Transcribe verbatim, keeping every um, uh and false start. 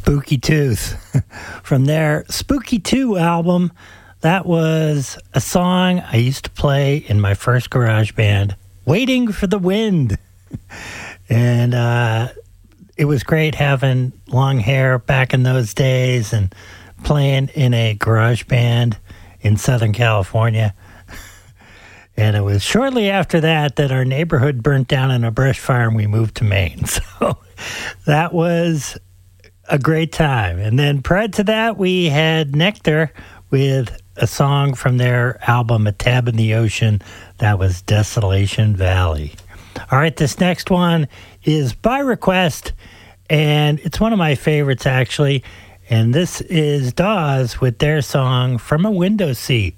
Spooky Tooth. From their Spooky two album, that was a song I used to play in my first garage band, Waiting for the Wind. And uh, it was great having long hair back in those days and playing in a garage band in Southern California. And it was shortly after that that our neighborhood burnt down in a brush fire and we moved to Maine. So that was a great time. And then prior to that, we had Nectar with a song from their album, A Tab in the Ocean. That was Desolation Valley. All right, this next one is by request, and it's one of my favorites, actually. And this is Dawes with their song From a Window Seat.